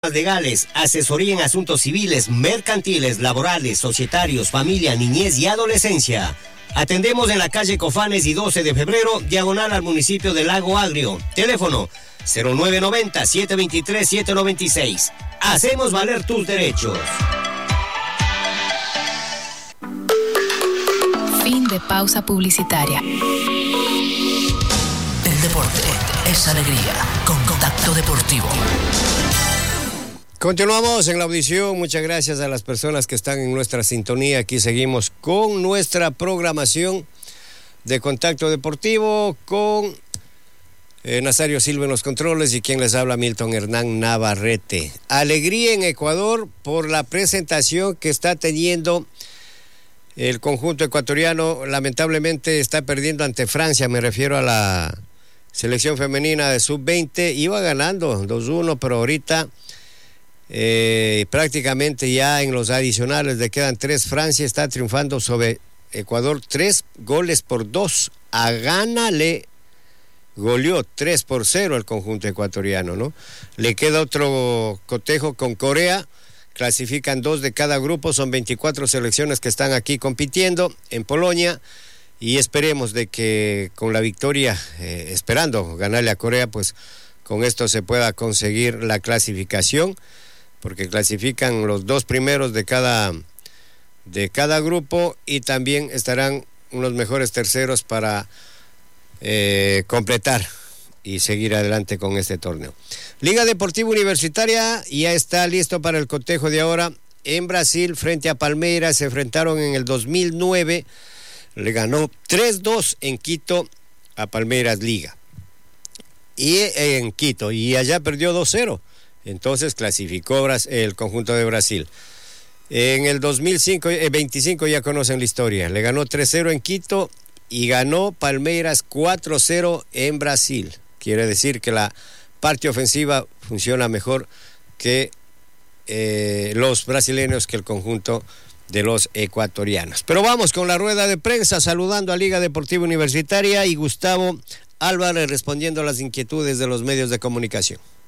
legales, asesoría en asuntos civiles, mercantiles, laborales, societarios, familia, niñez y adolescencia. Atendemos en la calle Cofanes y 12 de febrero, diagonal al municipio de Lago Agrio. Teléfono 0990-723-796. Hacemos valer tus derechos. Fin de pausa publicitaria. El deporte es alegría con Contacto Deportivo. Continuamos en la audición. Muchas gracias a las personas que están en nuestra sintonía. Aquí seguimos con nuestra programación de Contacto Deportivo con Nazario Silva en los controles y quien les habla, Milton Hernán Navarrete. Alegría en Ecuador por la presentación que está teniendo el conjunto ecuatoriano. Lamentablemente está perdiendo ante Francia, me refiero a la selección femenina de sub-20. Iba ganando 2-1, pero ahorita prácticamente ya en los adicionales le quedan 3. Francia está triunfando sobre Ecuador 3-2. A Ghana le goleó 3-0 el conjunto ecuatoriano, ¿no? Le queda otro cotejo con Corea. Clasifican 2 de cada grupo, son 24 selecciones que están aquí compitiendo en Polonia y esperemos de que con la victoria, esperando ganarle a Corea, pues con esto se pueda conseguir la clasificación, porque clasifican los 2 primeros de cada grupo y también estarán unos mejores terceros para completar y seguir adelante con este torneo. Liga Deportiva Universitaria ya está listo para el cotejo de ahora. En Brasil, frente a Palmeiras, se enfrentaron en el 2009. Le ganó 3-2 en Quito a Palmeiras Liga. Y en Quito, y allá perdió 2-0. Entonces clasificó el conjunto de Brasil. En el 2025 ya conocen la historia. Le ganó 3-0 en Quito y ganó Palmeiras 4-0 en Brasil. Quiere decir que la parte ofensiva funciona mejor que los brasileños, que el conjunto de los ecuatorianos. Pero vamos con la rueda de prensa, saludando a Liga Deportiva Universitaria y Gustavo Álvarez respondiendo a las inquietudes de los medios de comunicación.